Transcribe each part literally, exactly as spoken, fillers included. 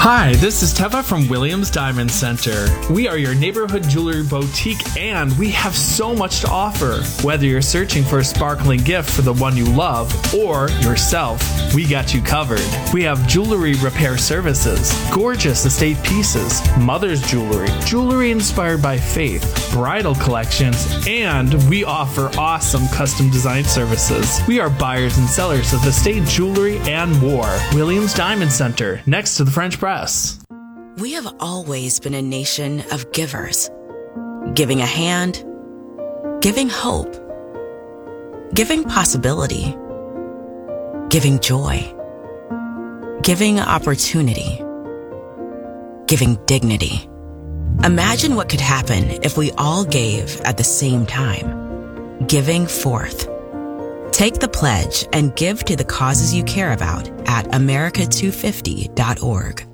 Hi, this is Teva from Williams Diamond Center. We are your neighborhood jewelry boutique, and we have so much to offer. Whether you're searching for a sparkling gift for the one you love or yourself, we got you covered. We have jewelry repair services, gorgeous estate pieces, mother's jewelry, jewelry inspired by faith, bridal collections, and we offer awesome custom design services. We are buyers and sellers of estate jewelry and more. Williams Diamond Center, next to the French Press. We have always been a nation of givers. Giving a hand, giving hope, giving possibility, giving joy, giving opportunity, giving dignity. Imagine what could happen if we all gave at the same time. Giving forth. Take the pledge and give to the causes you care about at America two fifty dot org.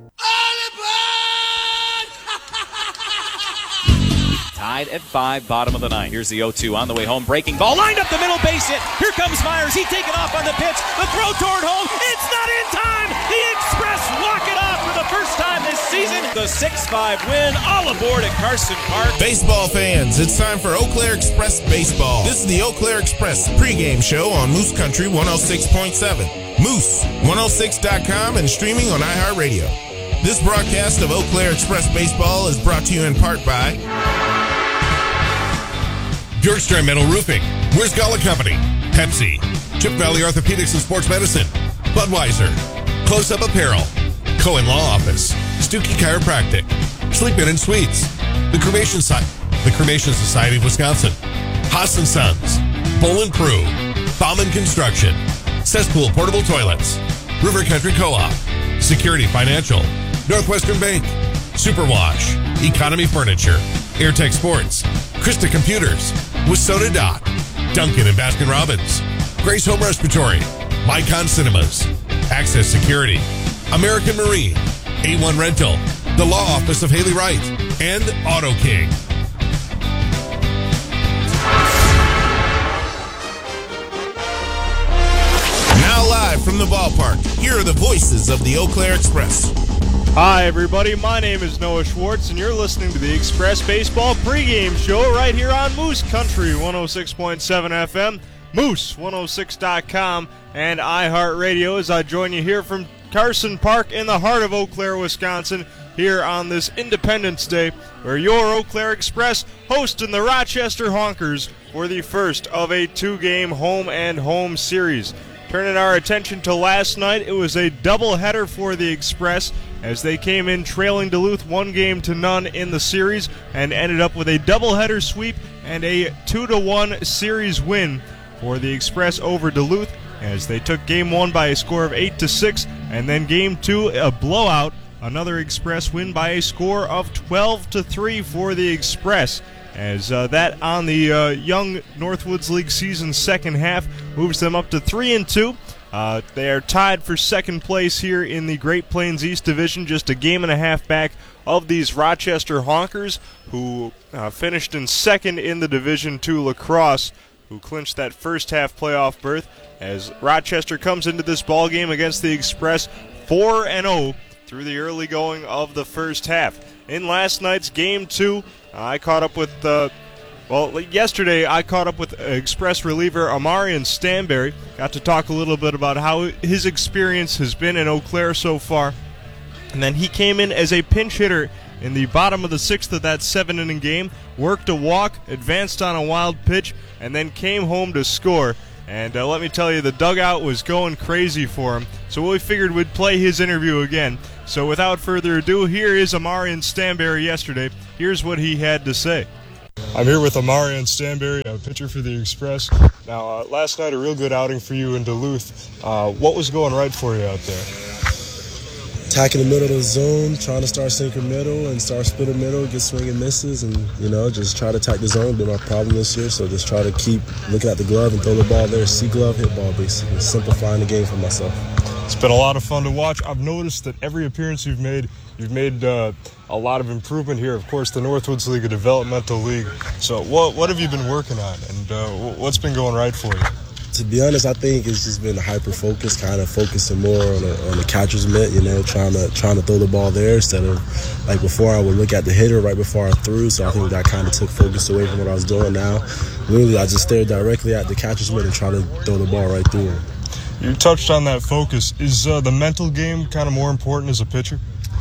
Tied at five, bottom of the ninth. Here's the oh two on the way home. Breaking ball, lined up the middle, base hit. Here comes Myers. He taken off on the pitch. The throw toward home. It's not in time. The Express walk it off for the first time this season. The six five win. All aboard at Carson Park. Baseball fans, it's time for Eau Claire Express Baseball. This is the Eau Claire Express pregame show on Moose Country one oh six point seven, Moose one oh six dot com, and streaming on iHeartRadio. This broadcast of Eau Claire Express Baseball is brought to you in part by Bjorkstrand Metal Roofing, Where's Gala Company, Pepsi, Chip Valley Orthopedics and Sports Medicine, Budweiser, Close Up Apparel, Cohen Law Office, Stuckey Chiropractic, Sleep Inn and Suites, the Cremation Society, the Cremation Society of Wisconsin, Haas and Sons, Bowl and Prue, Bauman Construction, Cesspool Portable Toilets, River Country Co-op, Security Financial, Northwestern Bank, Superwash, Economy Furniture, AirTech Sports, Krista Computers, Wissota Dock, Duncan and Baskin Robbins, Grace Home Respiratory, Mycon Cinemas, Access Security, American Marine, A one Rental, the Law Office of Haley Wright, and Auto King. Now live from the ballpark, here are the voices of the Eau Claire Express. Hi, everybody. My name is Noah Schwartz, and you're listening to the Express Baseball pregame show right here on Moose Country one oh six point seven F M, Moose one oh six dot com, and iHeartRadio as I join you here from Carson Park in the heart of Eau Claire, Wisconsin, here on this Independence Day, where your Eau Claire Express hosting the Rochester Honkers for the first of a two-game home and home series. Turning our attention to last night, it was a doubleheader for the Express as they came in trailing Duluth one game to none in the series and ended up with a doubleheader sweep and a two to one series win for the Express over Duluth as they took game one by a score of eight to six, and then game two a blowout, another Express win by a score of twelve to three for the Express. As uh, that on the uh, young Northwoods League season second half moves them up to three and two. Uh, they are tied for second place here in the Great Plains East Division, just a game and a half back of these Rochester Honkers, who uh, finished in second in the Division two lacrosse, who clinched that first half playoff berth. As Rochester comes into this ball game against the Express four and oh through the early going of the first half. In last night's game two, I caught up with, uh, well, yesterday I caught up with Express reliever Amarian Stanberry. Got to talk a little bit about how his experience has been in Eau Claire so far. And then he came in as a pinch hitter in the bottom of the sixth of that seven-inning game, worked a walk, advanced on a wild pitch, and then came home to score. And uh, let me tell you, the dugout was going crazy for him. So we figured we'd play his interview again. So without further ado, here is Amarian Stanberry yesterday. Here's what he had to say. I'm here with Amarian Stanberry, a pitcher for the Express. Now, uh, last night a real good outing for you in Duluth. Uh, what was going right for you out there? Attacking the middle of the zone, trying to start sinker middle and start splitter middle, get swinging misses, and, you know, just try to attack the zone. Been my problem this year, so just try to keep looking at the glove and throw the ball there. See glove, hit ball, basically. Simplifying the game for myself. It's been a lot of fun to watch. I've noticed that every appearance you've made, you've made uh, a lot of improvement here. Of course, the Northwoods League, a developmental league. So what what have you been working on, and uh, what's been going right for you? To be honest, I think it's just been hyper focus, kind of focusing more on the, on the catcher's mitt, you know, trying to trying to throw the ball there instead of like before I would look at the hitter right before I threw. So I think that kind of took focus away from what I was doing. Now, literally, I just stared directly at the catcher's mitt and try to throw the ball right through him. You touched on that focus. Is uh, the mental game kind of more important as a pitcher?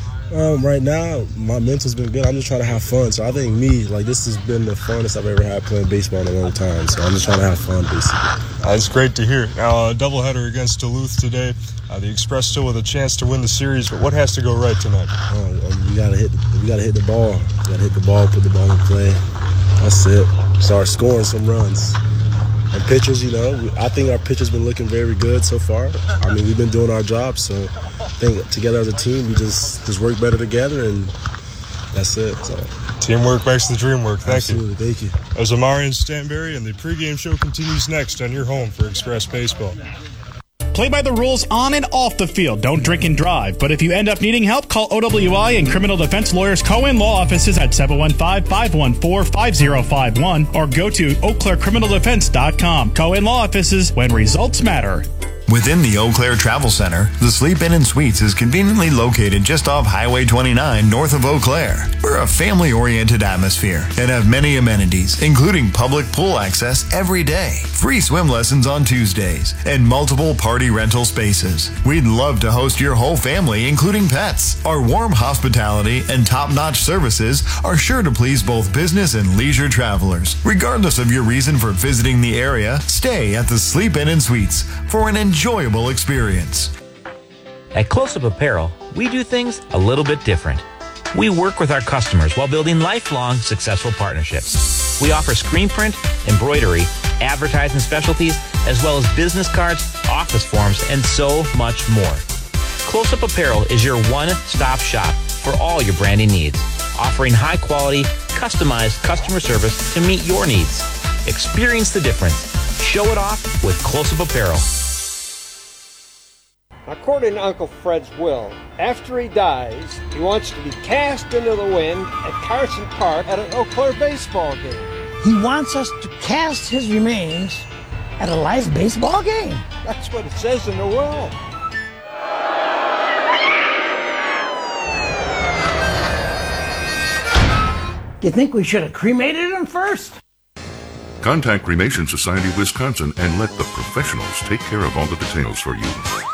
Um, right now, my mental's been good. I'm just trying to have fun. So I think me, like, this has been the funnest I've ever had playing baseball in a long time. So I'm just trying to have fun, basically. That's great to hear. Now, a doubleheader against Duluth today. Uh, the Express still with a chance to win the series, but what has to go right tonight? Um, um, we gotta hit. We gotta hit the ball. We gotta hit the ball. Put the ball in play. That's it. Start scoring some runs. And pitchers, you know, I think our pitcher's been looking very good so far. I mean, we've been doing our job, so I think together as a team, we just, just work better together, and that's it. So. Teamwork makes the dream work. Thank Absolutely. you. Thank you. As Amarian Stanberry, and the pregame show continues next on your home for Express Baseball. Play by the rules on and off the field. Don't drink and drive. But if you end up needing help, call O W I and Criminal Defense Lawyers Cohen Law Offices at seven one five, five one four, five zero five one or go to eau claire criminal defense dot com. Cohen Law Offices, when results matter. Within the Eau Claire Travel Center, the Sleep Inn and Suites is conveniently located just off Highway twenty-nine north of Eau Claire. We're a family-oriented atmosphere and have many amenities, including public pool access every day, free swim lessons on Tuesdays, and multiple party rental spaces. We'd love to host your whole family, including pets. Our warm hospitality and top-notch services are sure to please both business and leisure travelers. Regardless of your reason for visiting the area, stay at the Sleep Inn and Suites for an enjoyable enjoyable experience. At Close Up Apparel, we do things a little bit different. We work with our customers while building lifelong successful partnerships. We offer screen print, embroidery, advertising specialties, as well as business cards, office forms, and so much more. Close Up Apparel is your one-stop shop for all your branding needs, offering high-quality, customized customer service to meet your needs. Experience the difference. Show it off with Close Up Apparel. According to Uncle Fred's will, after he dies, he wants to be cast into the wind at Carson Park at an Eau Claire baseball game. He wants us to cast his remains at a live baseball game? That's what it says in the will. Do you think we should have cremated him first? Contact Cremation Society of Wisconsin and let the professionals take care of all the details for you.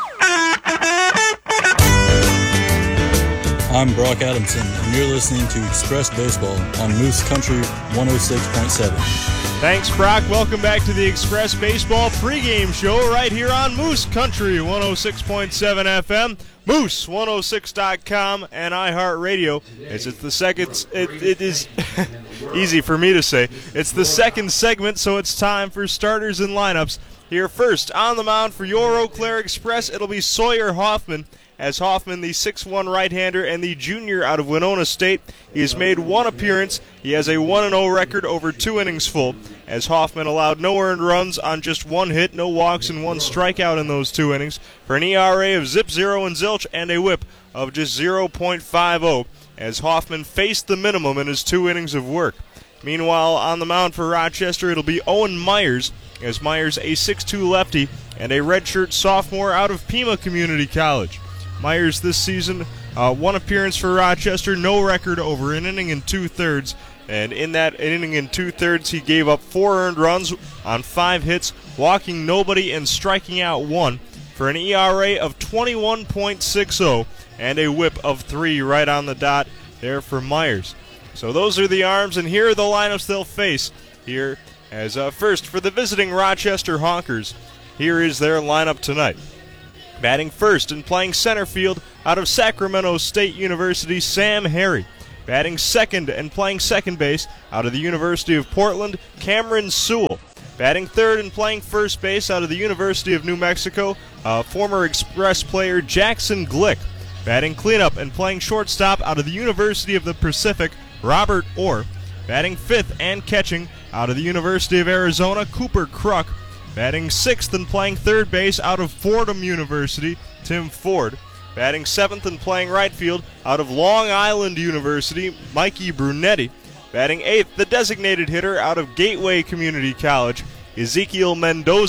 I'm Brock Adamson, and you're listening to Express Baseball on Moose Country one oh six point seven. Thanks, Brock. Welcome back to the Express Baseball pregame show right here on Moose Country one oh six point seven F M, moose one oh six dot com, and iHeartRadio. It's, it's the second, it, it is easy for me to say. It's the second segment, so it's time for starters and lineups. Here first, on the mound for your Eau Claire Express, it'll be Sawyer Hoffman. As Hoffman, the six one right-hander and the junior out of Winona State, he has made one appearance. He has a one and oh record over two innings full, as Hoffman allowed no earned runs on just one hit, no walks, and one strikeout in those two innings, for an E R A of zip zero and zilch and a whip of just zero point five oh, as Hoffman faced the minimum in his two innings of work. Meanwhile, on the mound for Rochester, it'll be Owen Myers, as Myers, a six two lefty and a redshirt sophomore out of Pima Community College. Myers this season, uh, one appearance for Rochester, no record over an inning and two-thirds. And in that inning and two-thirds, he gave up four earned runs on five hits, walking nobody and striking out one, for an E R A of twenty-one point six oh and a whip of three right on the dot there for Myers. So those are the arms, and here are the lineups they'll face here. As uh, first, for the visiting Rochester Honkers, here is their lineup tonight. Batting first and playing center field out of Sacramento State University, Sam Harry. Batting second and playing second base out of the University of Portland, Cameron Sewell. Batting third and playing first base out of the University of New Mexico, uh, former Express player Jackson Glick. Batting cleanup and playing shortstop out of the University of the Pacific, Robert Orr. Batting fifth and catching out of the University of Arizona, Cooper Kruk. Batting sixth and playing third base out of Fordham University, Tim Ford. Batting seventh and playing right field out of Long Island University, Mikey Brunetti. Batting eighth, the designated hitter out of Gateway Community College, Ezekiel Mendoza.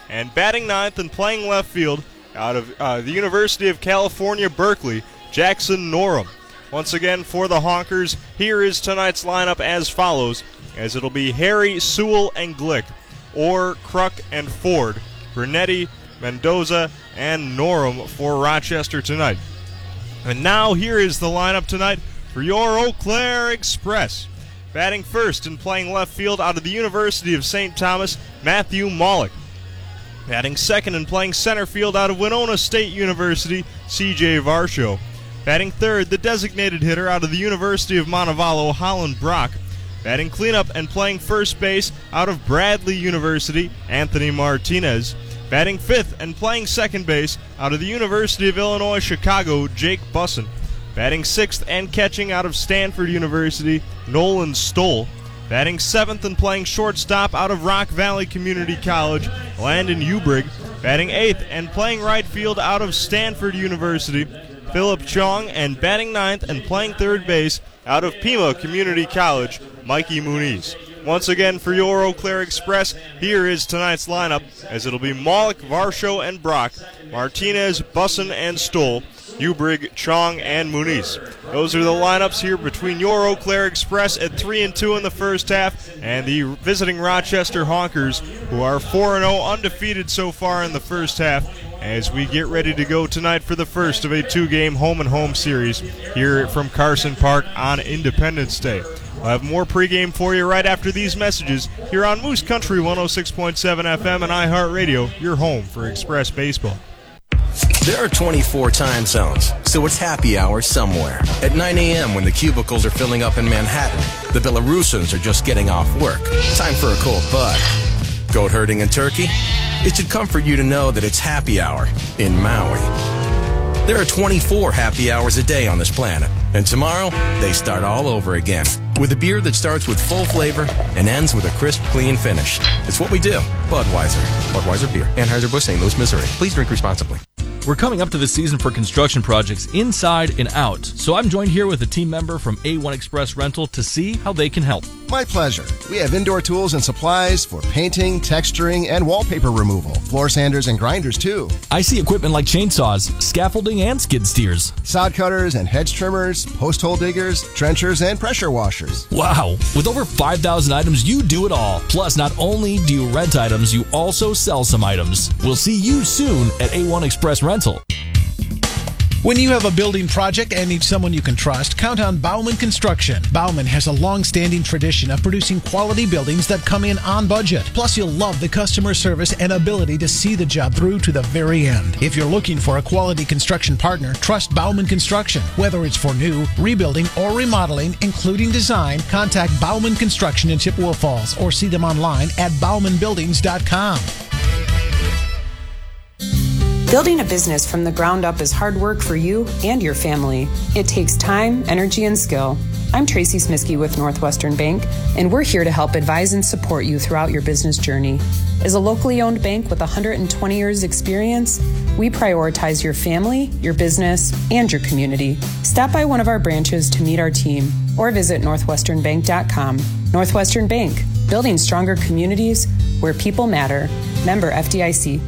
And batting ninth and playing left field out of uh, the University of California, Berkeley, Jackson Norum. Once again, for the Honkers, here is tonight's lineup as follows, as it'll be Harry, Sewell, and Glick, Orr, Kruk, and Ford, Brunetti, Mendoza, and Norum for Rochester tonight. And now here is the lineup tonight for your Eau Claire Express. Batting first and playing left field out of the University of Saint Thomas, Matthew Maulik. Batting second and playing center field out of Winona State University, C J Varsho. Batting third, the designated hitter out of the University of Montevallo, Holland Brock. Batting cleanup and playing first base out of Bradley University, Anthony Martinez. Batting fifth and playing second base out of the University of Illinois Chicago, Jake Bussin. Batting sixth and catching out of Stanford University, Nolan Stoll. Batting seventh and playing shortstop out of Rock Valley Community College, Landon Ubrig. Batting eighth and playing right field out of Stanford University, Philip Chong. And batting ninth and playing third base out of Pima Community College, Mikey Muniz. Once again, for your Eau Claire Express, here is tonight's lineup, as it'll be Maulik, Varsho, and Brock, Martinez, Bussin, and Stoll, Ubrig, Chong, and Muniz. Those are the lineups here between your Eau Claire Express at three and two in the first half, and the visiting Rochester Honkers, who are four and oh, undefeated so far in the first half, as we get ready to go tonight for the first of a two-game home-and-home series here from Carson Park on Independence Day. We'll have more pregame for you right after these messages here on Moose Country one oh six point seven F M and iHeartRadio, your home for Express Baseball. There are twenty-four time zones, so it's happy hour somewhere. At nine a.m. when the cubicles are filling up in Manhattan, the Belarusians are just getting off work. Time for a cold bud. Goat herding in Turkey? It should comfort you to know that it's happy hour in Maui. There are twenty-four happy hours a day on this planet, and tomorrow they start all over again with a beer that starts with full flavor and ends with a crisp, clean finish. It's what we do. Budweiser. Budweiser Beer. Anheuser-Busch, Saint Louis, Missouri. Please drink responsibly. We're coming up to the season for construction projects inside and out, so I'm joined here with a team member from A one Express Rental to see how they can help. My pleasure. We have indoor tools and supplies for painting, texturing, and wallpaper removal. Floor sanders and grinders, too. I see equipment like chainsaws, scaffolding, and skid steers. Sod cutters and hedge trimmers, post hole diggers, trenchers, and pressure washers. Wow. With over five thousand items, you do it all. Plus, not only do you rent items, you also sell some items. We'll see you soon at A one Express Rental. When you have a building project and need someone you can trust, count on Bauman Construction. Bauman has a long-standing tradition of producing quality buildings that come in on budget. Plus, you'll love the customer service and ability to see the job through to the very end. If you're looking for a quality construction partner, trust Bauman Construction. Whether it's for new, rebuilding, or remodeling, including design, contact Bauman Construction in Chippewa Falls or see them online at bauman buildings dot com. Building a business from the ground up is hard work for you and your family. It takes time, energy, and skill. I'm Tracy Smiskey with Northwestern Bank, and we're here to help advise and support you throughout your business journey. As a locally owned bank with one hundred twenty years experience, we prioritize your family, your business, and your community. Stop by one of our branches to meet our team or visit northwestern bank dot com. Northwestern Bank, building stronger communities where people matter. Member F D I C.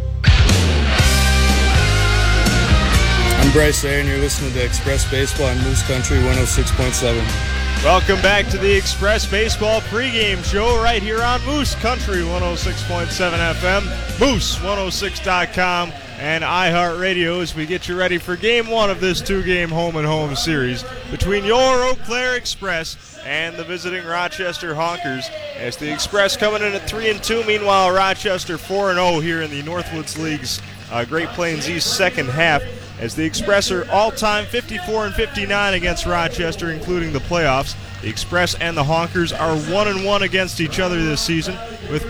I'm Bryce Ray, and you're listening to Express Baseball on Moose Country one oh six point seven. Welcome back to the Express Baseball pregame show right here on Moose Country one oh six point seven F M, moose one oh six dot com, and iHeartRadio as we get you ready for game one of this two-game home-and-home series between your Eau Claire Express and the visiting Rochester Honkers, as the Express coming in at three and two. Meanwhile, Rochester four and oh here in the Northwoods League's uh, Great Plains East second half, as the Express are all-time fifty-four and fifty-nine against Rochester, including the playoffs. The Express and the Honkers are one and one against each other this season, with